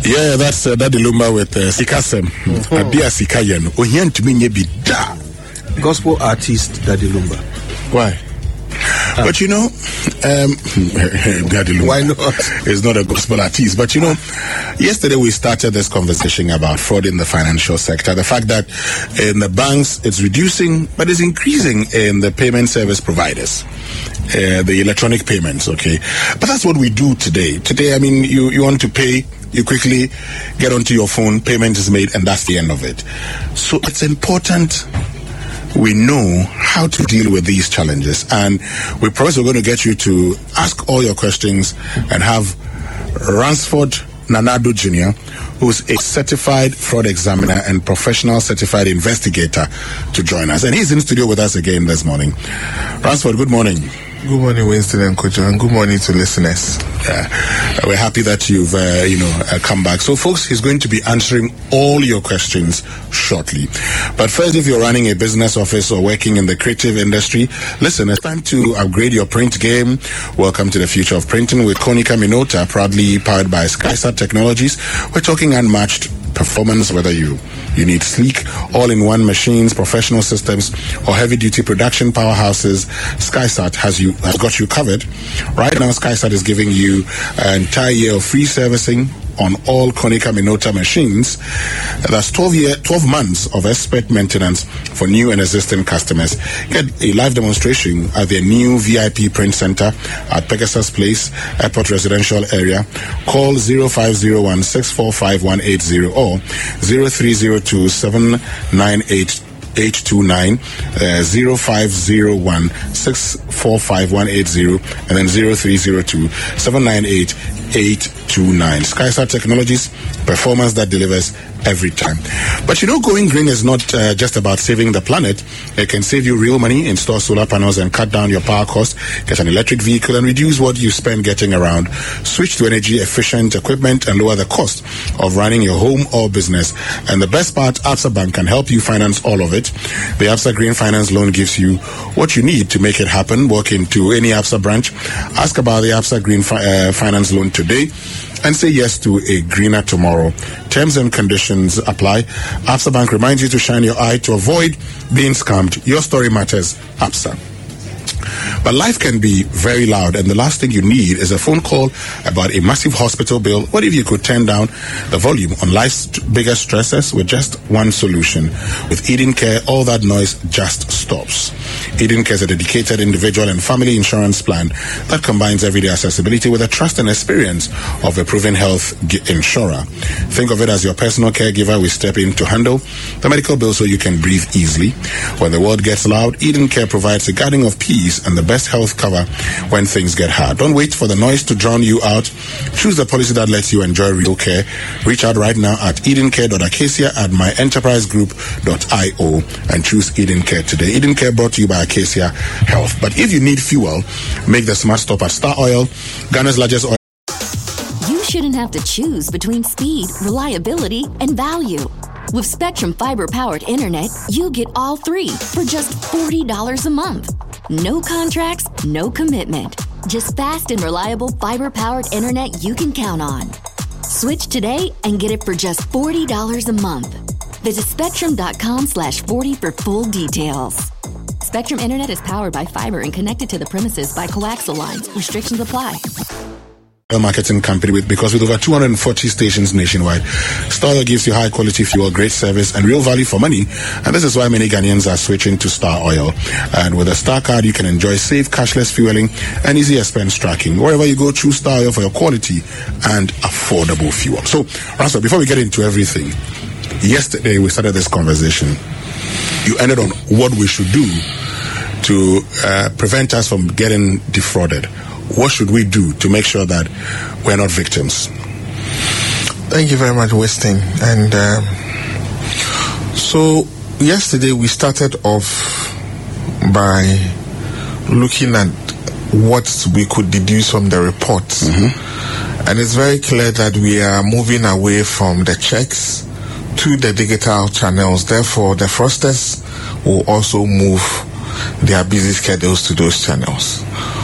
Yeah, that's Daddy Lumba with Sikasem. Adia Sikayen. Ohien to me bida. Gospel artist Daddy Lumba. Why? But you know, Daddy Lumba. Why not? Is not a gospel artist. But you know, yesterday we started this conversation about fraud in the financial sector. The fact that in the banks it's reducing, but it's increasing in the payment service providers. The electronic payments, okay? But that's what we do today. Today, I mean, you want to pay, you quickly get onto your phone, payment is made, and that's the end of it. So it's important we know how to deal with these challenges. And we promise we're going to get you to ask all your questions and have Ransford Nanado Jr., who's a certified fraud examiner and professional certified investigator, to join us. And he's in studio with us again this morning. Ransford, good morning. Good morning, Winston and Kojo, and good morning to listeners. We're happy that you've, come back. So, folks, he's going to be answering all your questions shortly. But first, if you're running a business office or working in the creative industry, listen, it's time to upgrade your print game. Welcome to the future of printing with Konica Minolta, proudly powered by SkySat Technologies. We're talking unmatched performance, whether you need sleek, all-in-one machines, professional systems, or heavy-duty production powerhouses. SkySat has got you covered. Right now, SkySat is giving you an entire year of free servicing on all Konica Minolta machines. That's 12 months of expert maintenance for new and existing customers. Get a live demonstration at their new VIP print center at Pegasus Place, Airport Residential Area. Call 0501 645 180 or 0302 798 829 0501 645 180 and then 0302 798 829. SkySat Technologies, performance that delivers every time. But you know, going green is not just about saving the planet. It can save you real money. Install solar panels and cut down your power costs. Get an electric vehicle and reduce what you spend getting around. Switch to energy efficient equipment and lower the cost of running your home or business. And the best part, Absa Bank can help you finance all of it. The Absa Green Finance Loan gives you what you need to make it happen. Walk into any Absa branch, ask about the Absa Green Finance Loan today, and say yes to a greener tomorrow. Terms and conditions apply. Absa Bank reminds you to shine your eye to avoid being scammed. Your story matters, Absa. But life can be very loud, and the last thing you need is a phone call about a massive hospital bill. What if you could turn down the volume on life's biggest stresses with just one solution? With Eden Care, all that noise just stops. Eden Care is a dedicated individual and family insurance plan that combines everyday accessibility with the trust and experience of a proven health insurer. Think of it as your personal caregiver. We step in to handle the medical bill so you can breathe easily. When the world gets loud, Eden Care provides a guarding of peace and the best health cover when things get hard. Don't wait for the noise to drown you out. Choose the policy that lets you enjoy real care. Reach out right now at edencare.acacia@myenterprisegroup.io and choose Eden Care today. Eden Care brought to you by Acacia Health. But if you need fuel, make the smart stop at Star Oil, Ghana's largest oil. You shouldn't have to choose between speed, reliability, and value. With Spectrum Fiber-powered internet, you get all three for just $40 a month. No contracts, no commitment. Just fast and reliable fiber-powered internet you can count on. Switch today and get it for just $40 a month. Visit spectrum.com/40 for full details. Spectrum Internet is powered by fiber and connected to the premises by coaxial lines. Restrictions apply. Marketing company because with over 240 stations nationwide, Star Oil gives you high quality fuel, great service, and real value for money. And this is why many Ghanaians are switching to Star Oil. And with a Star card, you can enjoy safe, cashless fueling and easy expense tracking. Wherever you go, choose Star Oil for your quality and affordable fuel. So, Ransford, before we get into everything, yesterday we started this conversation. You ended on what we should do to prevent us from getting defrauded. What should we do to make sure that we're not victims? Thank you very much, Winston. And so yesterday we started off by looking at what we could deduce from the reports. And it's very clear that we are moving away from the checks to the digital channels. Therefore, the fraudsters will also move their busy schedules to those channels.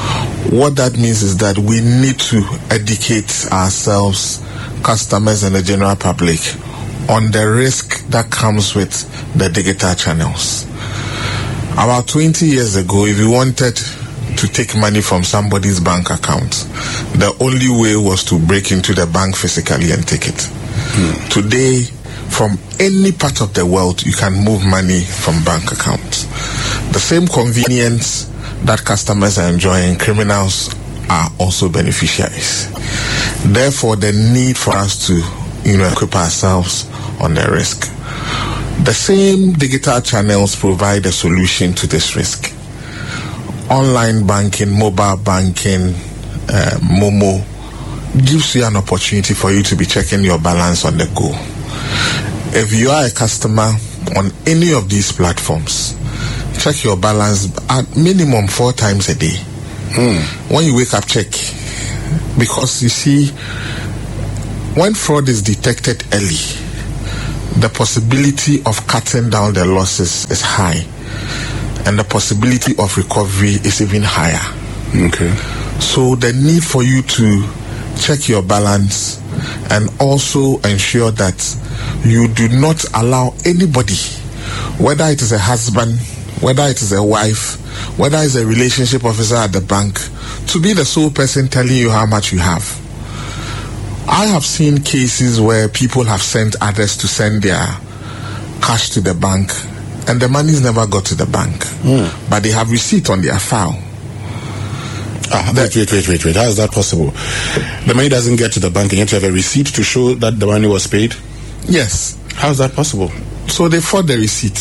What that means is that we need to educate ourselves, customers and the general public, on the risk that comes with the digital channels. About 20 years ago, if you wanted to take money from somebody's bank account, the only way was to break into the bank physically and take it. Today, from any part of the world, you can move money from bank accounts. The same convenience that customers are enjoying, criminals are also beneficiaries. Therefore, the need for us to, equip ourselves on the risk. The same digital channels provide a solution to this risk. Online banking, mobile banking, Momo gives you an opportunity for you to be checking your balance on the go. If you are a customer on any of these platforms, check your balance at minimum 4 times a day. When you wake up, check. Because you see, when fraud is detected early, the possibility of cutting down the losses is high, and the possibility of recovery is even higher. Okay. So the need for you to check your balance and also ensure that you do not allow anybody, whether it is a husband, whether it is a wife, whether it's a relationship officer at the bank, to be the sole person telling you how much you have. I have seen cases where people have sent others to send their cash to the bank, and the money's never got to the bank. But they have receipt on their file. Wait. How is that possible? The money doesn't get to the bank and you have to have a receipt to show that the money was paid? Yes. How is that possible? So they forward the receipt.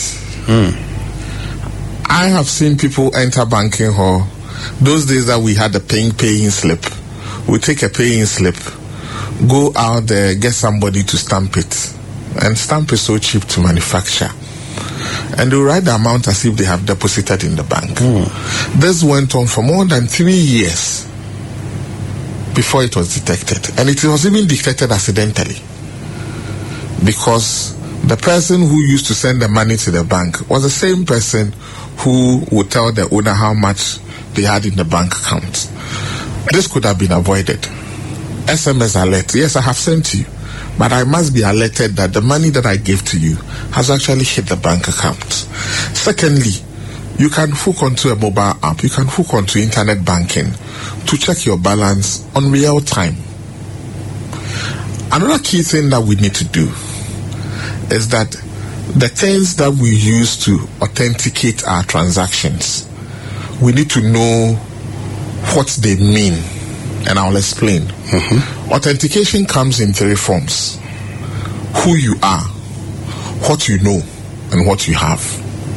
I have seen people enter banking hall. Those days that we had the paying slip, we take a paying slip, go out there, get somebody to stamp it. And stamp is so cheap to manufacture. And they write the amount as if they have deposited in the bank. This went on for more than 3 years before it was detected. And it was even detected accidentally. Because the person who used to send the money to the bank was the same person who would tell the owner how much they had in the bank account. This could have been avoided. SMS alert. Yes, I have sent to you. But I must be alerted that the money that I gave to you has actually hit the bank account. Secondly, you can hook onto a mobile app, you can hook onto internet banking to check your balance on real time. Another key thing that we need to do is that the things that we use to authenticate our transactions, we need to know what they mean. And I'll explain. Authentication comes in 3 forms: who you are, what you know, and what you have.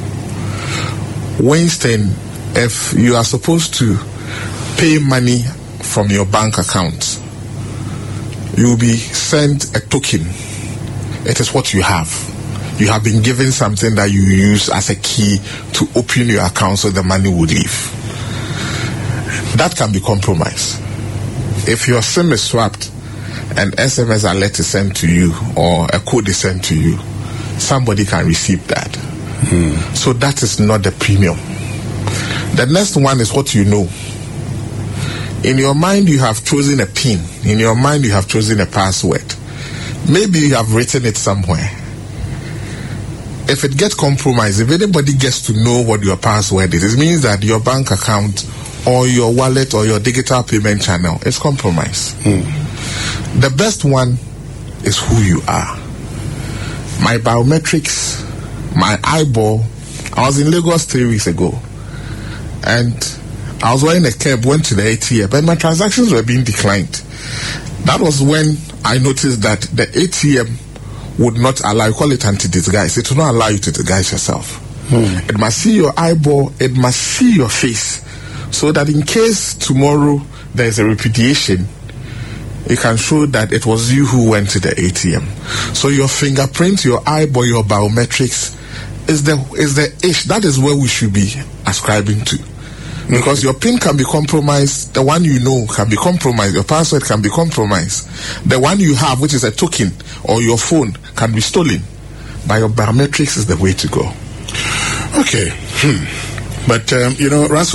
Winston, if you are supposed to pay money from your bank account, you will be sent a token. It is what you have. You have been given something that you use as a key to open your account so the money will leave. That can be compromised. If your SIM is swapped and SMS alert is sent to you or a code is sent to you, somebody can receive that. So that is not the premium. The next one is what you know. In your mind, you have chosen a PIN. In your mind, you have chosen a password. Maybe you have written it somewhere. If it gets compromised, if anybody gets to know what your password is, it means that your bank account or your wallet or your digital payment channel is compromised. The best one is who you are. My biometrics, my eyeball. I was in Lagos 3 weeks ago, and I was wearing a cap, went to the ATM, and my transactions were being declined. That was when I noticed that the ATM would not allow, you call it anti-disguise, it will not allow you to disguise yourself. It must see your eyeball, it must see your face, so that in case tomorrow there is a repudiation, it can show that it was you who went to the ATM. So your fingerprint, your eyeball, your biometrics is the ish. That is where we should be ascribing to. Because your PIN can be compromised, the one you know can be compromised, your password can be compromised. The one you have, which is a token, or your phone, can be stolen. But your biometrics is the way to go. Okay. But, Ransford,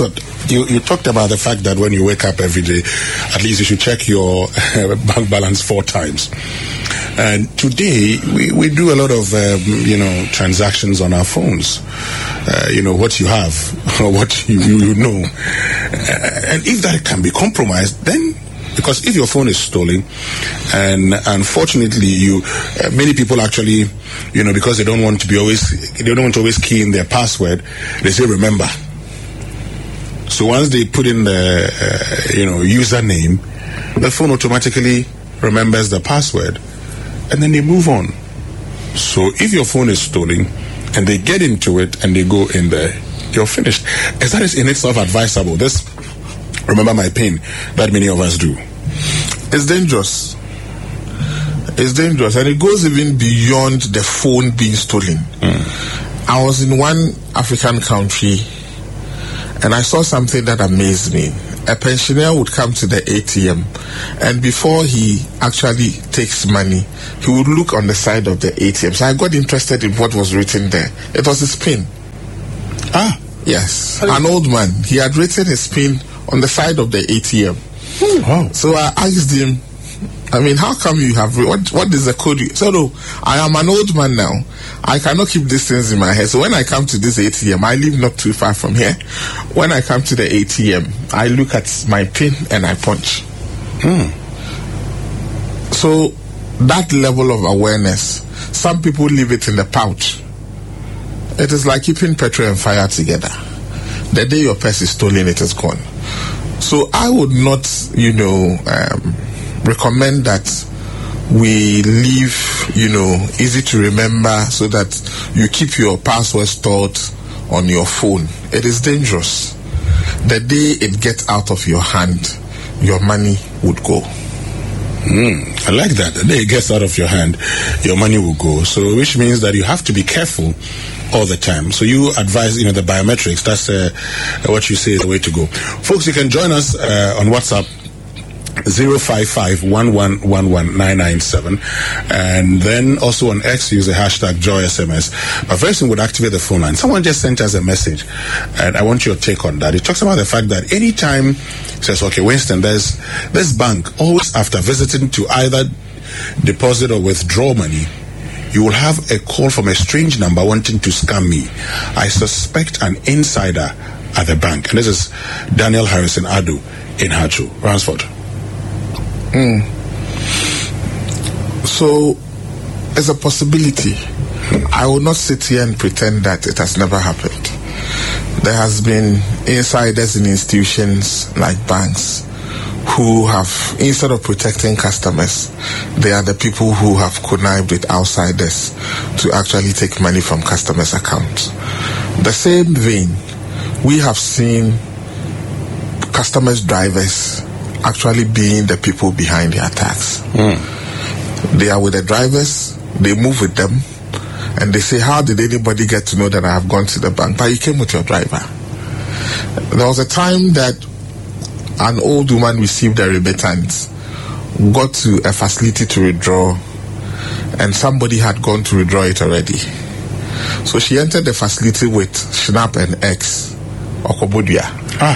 You talked about the fact that when you wake up every day, at least you should check your bank balance 4 times. And today, we do a lot of, transactions on our phones. What you have, or what you know. And if that can be compromised, then, because if your phone is stolen, and unfortunately many people actually, because they don't want to always key in their password, they say remember. So once they put in the, username, the phone automatically remembers the password, and then they move on. So if your phone is stolen, and they get into it, and they go in there, you're finished. As that is in itself advisable. This, remember my PIN, that many of us do. It's dangerous. It's dangerous, and it goes even beyond the phone being stolen. I was in one African country, and I saw something that amazed me. A pensioner would come to the ATM, and before he actually takes money, he would look on the side of the ATM. So I got interested in what was written there. It was his PIN. Ah, yes, an old man. He had written his PIN on the side of the ATM. Wow. So I asked him, how come you have, what is the code? He said, I am an old man now. I cannot keep these things in my head. So when I come to this ATM, I live not too far from here. When I come to the ATM, I look at my PIN and I punch. So that level of awareness, some people leave it in the pouch. It is like keeping petrol and fire together. The day your purse is stolen, it is gone. So I would not, recommend that we leave, easy to remember, so that you keep your password stored on your phone. It is dangerous. The day it gets out of your hand, your money would go. I like that. The day it gets out of your hand, your money will go. So, which means that you have to be careful all the time. So you advise, the biometrics. That's what you say is the way to go. Folks, you can join us on WhatsApp. 055-1111-997, and then also on X use the hashtag JoySMS. But very soon we'll activate the phone line. Someone just sent us a message, and I want your take on that. It talks about the fact that anytime it says, okay, Winston, there's this bank, always after visiting to either deposit or withdraw money, you will have a call from a strange number wanting to scam me. I suspect an insider at the bank. And this is Daniel Harrison Adu in Hachu, Ransford. So, it's a possibility. I will not sit here and pretend that it has never happened. There has been insiders in institutions like banks who have, instead of protecting customers, they are the people who have connived with outsiders to actually take money from customers' accounts. The same vein, we have seen customers' drivers actually being the people behind the attacks. They are with the drivers, they move with them, and they say, how did anybody get to know that I have gone to the bank? But you came with your driver. There was a time that an old woman received a remittance, got to a facility to withdraw, and somebody had gone to withdraw it already. So she entered the facility with Schnapp and X, Okobodia.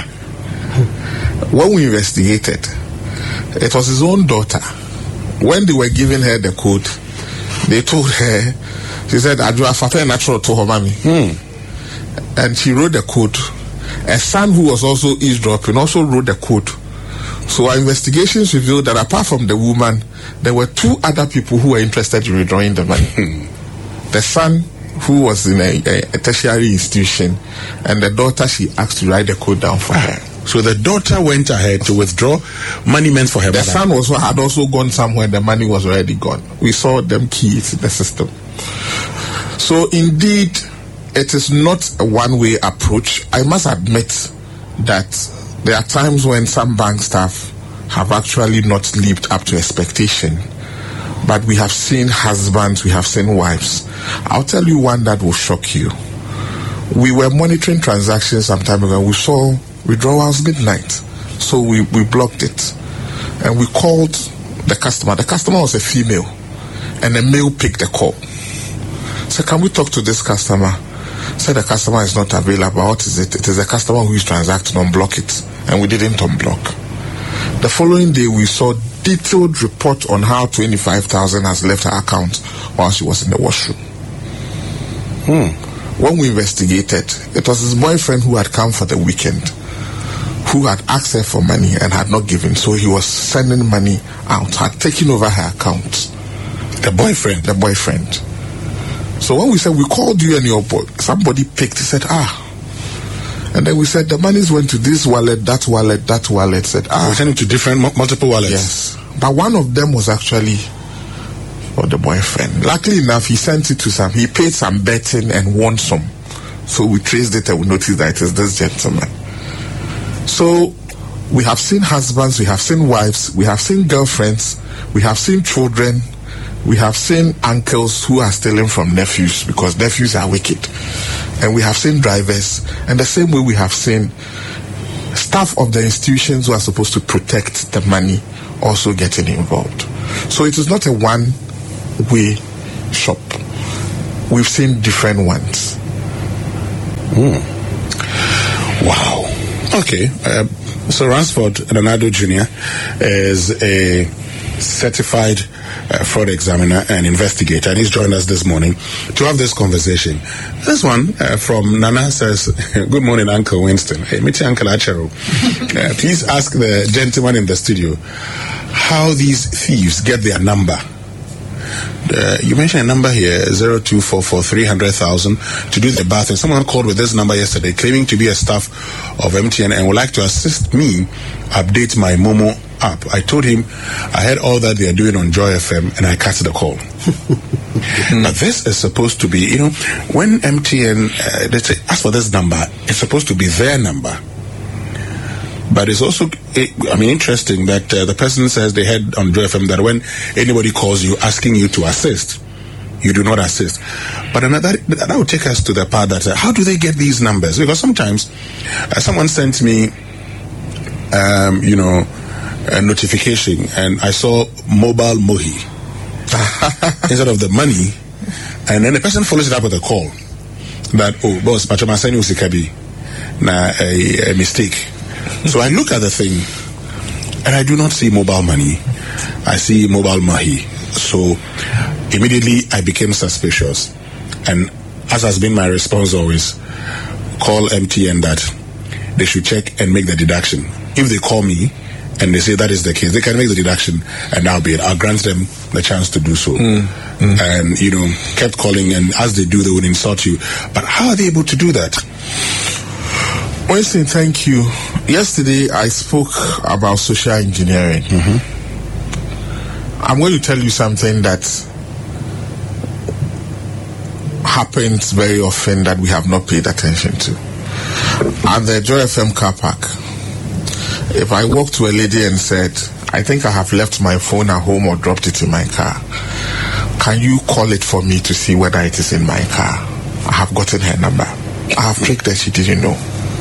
When we investigated, it was his own daughter. When they were giving her the code, they told her, she said, Adwa Fata natural to her mommy. And she wrote the code. A son who was also eavesdropping also wrote the code. So our investigations revealed that apart from the woman, there were 2 other people who were interested in withdrawing the money. The son, who was in a tertiary institution, and the daughter, she asked to write the code down for her. So the daughter went ahead to withdraw money meant for her The mother. son had also gone somewhere, the money was already gone. We saw them key it in the system. So indeed, it is not a one-way approach. I must admit that there are times when some bank staff have actually not lived up to expectation. But we have seen husbands, we have seen wives. I'll tell you one that will shock you. We were monitoring transactions some time ago. We saw withdrawals midnight. So we blocked it. And we called the customer. The customer was a female. And the male picked the call. So can we talk to this customer? Said the customer is not available. What is it? It is a customer who is transacting. Unblock it. And we didn't unblock. The following day, we saw detailed report on how 25,000 has left her account while she was in the washroom. When we investigated, it was his boyfriend who had come for the weekend, who had asked her for money and had not given. So he was sending money out, had taken over her account. The boyfriend? The boyfriend. So when we said, we called you and your boy, somebody picked, he said, And then we said, the monies went to this wallet, that wallet, that wallet. Said, We're sending to different, multiple wallets? Yes. But one of them was actually for the boyfriend. Luckily enough, he sent it to some, he paid some betting and won some. So we traced it and we noticed that it is this gentleman. So we have seen husbands, we have seen wives, we have seen girlfriends, we have seen children, we have seen uncles who are stealing from nephews because nephews are wicked. And we have seen drivers. And the same way we have seen staff of the institutions who are supposed to protect the money also getting involved. So it is not a one-way shop. We've seen different ones. Wow. Okay. So Ransford Nanado Jr. is a certified fraud examiner and investigator, and he's joined us this morning to have this conversation. This one from Nana says, good morning, Uncle Winston. Hey, meet Uncle Achero. Please ask the gentleman in the studio how these thieves get their number. You mentioned a number here, 0244 300,000, to do the bath. And someone called with this number yesterday, claiming to be a staff of MTN and would like to assist me update my Momo app. I told him I heard all that they are doing on Joy FM, and I cut the call. Now, this is supposed to be, when MTN, they say, ask for this number, it's supposed to be their number. But it's also, interesting that the person says they heard on Joy FM that when anybody calls you asking you to assist, you do not assist. But that would take us to the part that, how do they get these numbers? Because sometimes someone sent me, a notification, and I saw mobile mohi instead of the money, and then the person follows it up with a call that, oh, boss, Pachama Sani Usikabi, a mistake. So I look at the thing, and I do not see mobile money. I see mobile mahi. So immediately I became suspicious. And as has been my response always, call MTN that they should check and make the deduction. If they call me and they say that is the case, they can make the deduction, and that'll be it. I'll grant them the chance to do so. And, kept calling, and as they do, they would insult you. But how are they able to do that? Winston, thank you. Yesterday, I spoke about social engineering. I'm going to tell you something that happens very often that we have not paid attention to. At the Joy FM car park, if I walk to a lady and said, I think I have left my phone at home or dropped it in my car, can you call it for me to see whether it is in my car? I have gotten her number. I have clicked that she didn't know.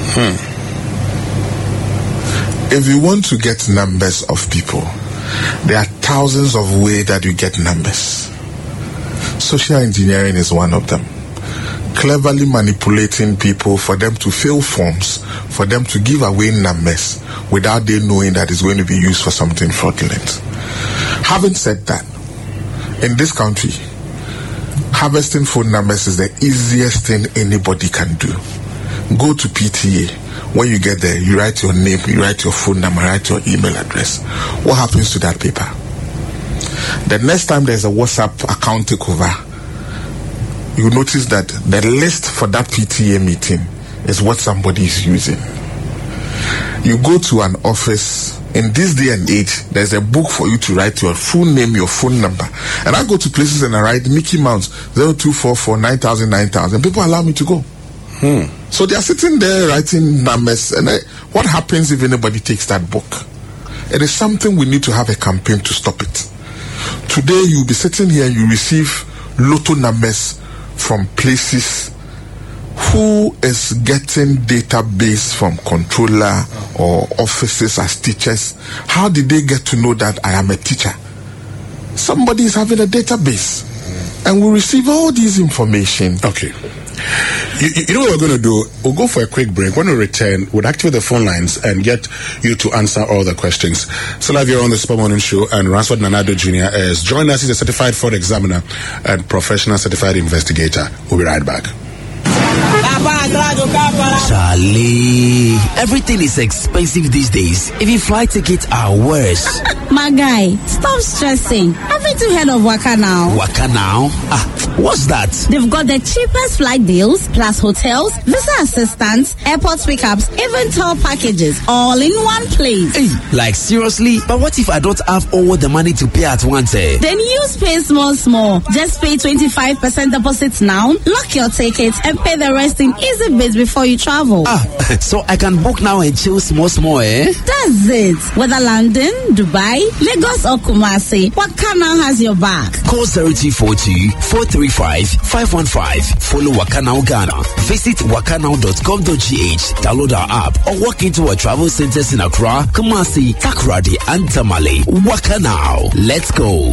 If you want to get numbers of people, there are thousands of ways that you get numbers. Social engineering is one of them. Cleverly manipulating people for them to fill forms, for them to give away numbers without them knowing that it's going to be used for something fraudulent. Having said that, in this country, harvesting phone numbers is the easiest thing anybody can do. Go to PTA. When you get there, you write your name, you write your phone number, write your email address. What happens to that paper? The next time there's a WhatsApp account takeover, you notice that the list for that PTA meeting is what somebody is using. You go to an office, in this day and age, there's a book for you to write your full name, your phone number. And I go to places and I write Mickey Mouse 0244 9000 9000. People allow me to go. So they are sitting there writing numbers. And what happens if anybody takes that book? It is something we need to have a campaign to stop it. Today you'll be sitting here and you receive lotto numbers from places. Who is getting database from controller or offices as teachers? How did they get to know that I am a teacher? Somebody is having a database. And we'll receive all this information. Okay. You know what we're going to do? We'll go for a quick break. When we return, we'll activate the phone lines and get you to answer all the questions. So live here on the Super Morning Show, and Ransford Nanado Jr. is joining us. He's a certified fraud examiner and professional certified investigator. We'll be right back. Charlie, everything is expensive these days. Even flight tickets are worse. My guy, stop stressing. Everything head of Waka Now. Waka Now? What's that? They've got the cheapest flight deals, plus hotels, visa assistance, airport pickups, even tour packages, all in one place. Hey, like seriously? But what if I don't have all the money to pay at once? Then use Pay Small. Just pay 25% deposits now, lock your tickets, and pay the rest in easy bits before you travel. So I can book now and chill small, eh? That's it. Whether London, Dubai, Lagos, or Kumasi, Waka Now has your back. Call 0242-435-515. Follow Waka Now Ghana. Visit wakanow.com.gh. Download our app or walk into our travel centers in Accra, Kumasi, Takoradi, and Tamale. Waka Now. Let's go.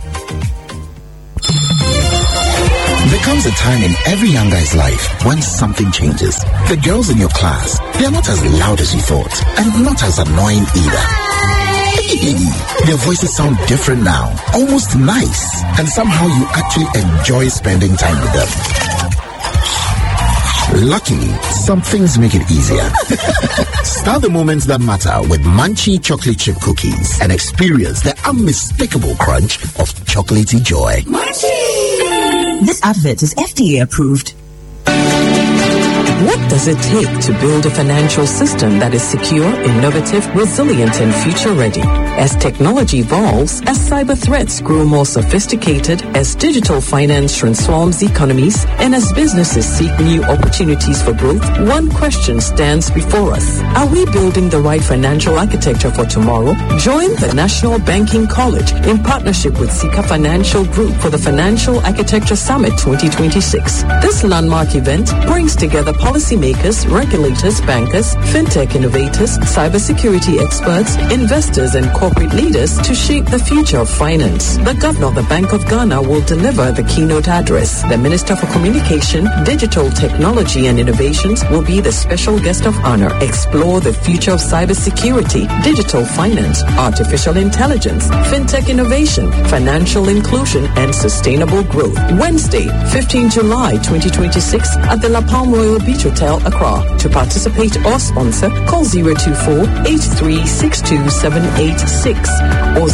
There comes a time in every young guy's life when something changes. The girls in your class, they are not as loud as you thought, and not as annoying either. Their voices sound different now, almost nice, and somehow you actually enjoy spending time with them. Luckily, some things make it easier. Start the moments that matter with Munchie chocolate chip cookies and experience the unmistakable crunch of chocolatey joy. Munchie! This advert is FDA approved. What does it take to build a financial system that is secure, innovative, resilient, and future-ready? As technology evolves, as cyber threats grow more sophisticated, as digital finance transforms economies, and as businesses seek new opportunities for growth, one question stands before us. Are we building the right financial architecture for tomorrow? Join the National Banking College in partnership with Sika Financial Group for the Financial Architecture Summit 2026. This landmark event brings together policymakers, regulators, bankers, fintech innovators, cybersecurity experts, investors, and corporate leaders to shape the future of finance. The Governor of the Bank of Ghana will deliver the keynote address. The Minister for Communication, Digital Technology and Innovations will be the special guest of honor. Explore the future of cybersecurity, digital finance, artificial intelligence, fintech innovation, financial inclusion, and sustainable growth. Wednesday, 15 July 2026 at the La Palm Royal Beach Hotel, Accra. To participate or sponsor, call 024-8362-786 or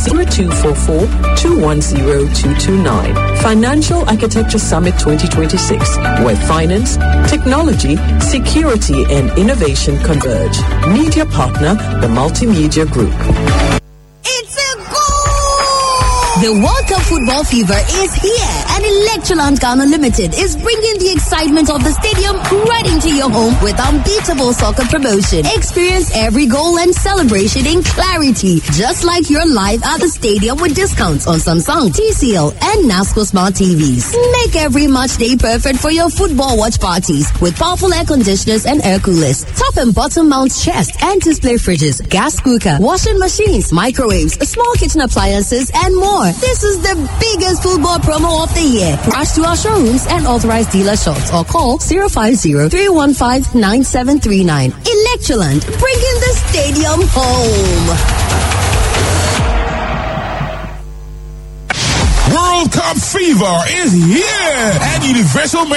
0244-210229. Financial Architecture Summit 2026, where finance, technology, security, and innovation converge. Media partner, the Multimedia Group. The World Cup football fever is here, and Electroland Ghana Limited is bringing the excitement of the stadium right into your home with unbeatable soccer promotion. Experience every goal and celebration in clarity, just like you're live at the stadium with discounts on Samsung, TCL, and NASCO Smart TVs. Make every match day perfect for your football watch parties with powerful air conditioners and air coolers, top and bottom mount chest and display fridges, gas cooker, washing machines, microwaves, small kitchen appliances, and more. This is the biggest football promo of the year. Rush to our showrooms and authorized dealer shops or call 050-315-9739. Electroland, bringing the stadium home. World Cup fever is here at Universal